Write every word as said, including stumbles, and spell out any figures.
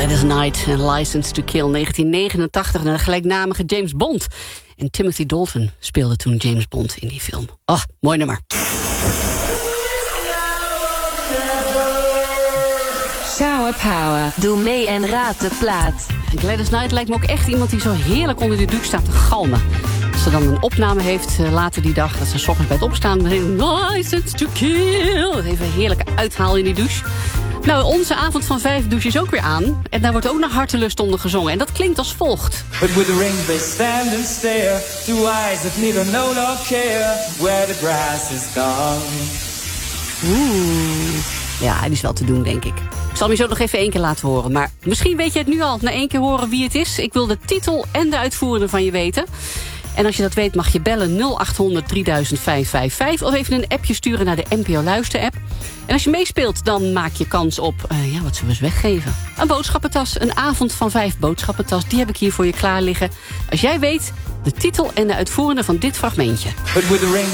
Gladys Knight en License to Kill, negentien negenentachtig... naar de gelijknamige James Bond. En Timothy Dalton speelde toen James Bond in die film. Oh, mooi nummer. Shower Power. Doe mee en raad de plaat. En Gladys Knight lijkt me ook echt iemand die zo heerlijk onder de douche staat te galmen. Als ze dan een opname heeft uh, later die dag, dat ze 's ochtends bij het opstaan meteen License to Kill. Even heerlijk uithaal in die douche. Nou, onze avond van vijf douche is ook weer aan. En daar wordt ook nog hartelust onder gezongen. En dat klinkt als volgt. But with the ring they stand and stare. Two eyes that neither know nor care. Where the grass is gone. Oeh. Ja, die is wel te doen, denk ik. Ik zal hem je zo nog even één keer laten horen. Maar misschien weet je het nu al, na één keer horen wie het is. Ik wil de titel en de uitvoerende van je weten. En als je dat weet mag je bellen nul acht honderd drieduizend vijfhonderdvijfenvijftig... of even een appje sturen naar de N P O Luister-app. En als je meespeelt, dan maak je kans op... Uh, ja, wat zullen we eens weggeven? Een boodschappentas, een avond van vijf boodschappentas. Die heb ik hier voor je klaar liggen. Als jij weet de titel en de uitvoerende van dit fragmentje. But with the ring